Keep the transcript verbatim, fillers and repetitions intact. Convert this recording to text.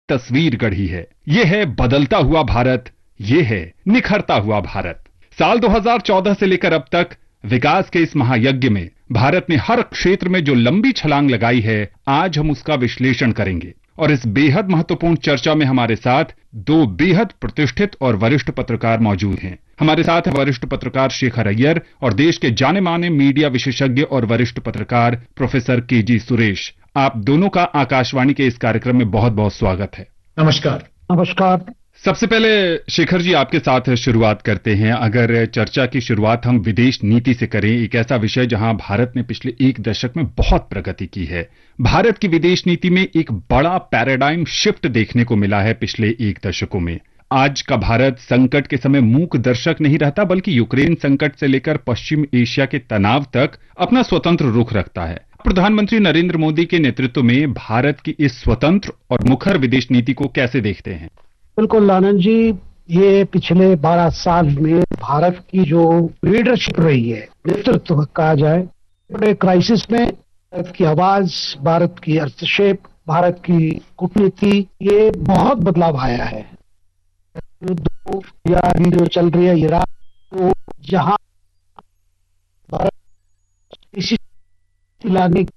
तस्वीर गढ़ी है। ये है बदलता हुआ भारत, ये है निखरता हुआ भारत। साल दो हज़ार चौदह से लेकर अब तक विकास के इस महायज्ञ में भारत ने हर क्षेत्र में जो लंबी छलांग लगाई है, आज हम उसका विश्लेषण करेंगे। और इस बेहद महत्वपूर्ण चर्चा में हमारे साथ दो बेहद प्रतिष्ठित और वरिष्ठ पत्रकार मौजूद हैं। हमारे साथ वरिष्ठ पत्रकार शेखर अय्यर और देश के जाने माने मीडिया विशेषज्ञ और वरिष्ठ पत्रकार प्रोफेसर के जी सुरेश। आप दोनों का आकाशवाणी के इस कार्यक्रम में बहुत बहुत स्वागत है। नमस्कार। नमस्कार। सबसे पहले शेखर जी आपके साथ शुरुआत करते हैं। अगर चर्चा की शुरुआत हम विदेश नीति से करें, एक ऐसा विषय जहां भारत ने पिछले एक दशक में बहुत प्रगति की है। भारत की विदेश नीति में एक बड़ा पैराडाइम शिफ्ट देखने को मिला है पिछले एक दशकों में। आज का भारत संकट के समय मूक दर्शक नहीं रहता, बल्कि यूक्रेन संकट से लेकर पश्चिम एशिया के तनाव तक अपना स्वतंत्र रुख रखता है। प्रधानमंत्री नरेंद्र मोदी के नेतृत्व में भारत की इस स्वतंत्र और मुखर विदेश नीति को कैसे देखते हैं? बिल्कुल आनंद जी, ये पिछले बारह साल में भारत की जो लीडरशिप रही है, नेतृत्व कहा जाए, बड़े क्राइसिस में भारत की आवाज, भारत की अर्थशेप, भारत की कूटनीति, ये बहुत बदलाव आया है। युद्ध या जो चल रही है इराक, तो जहां भारत इसी लाने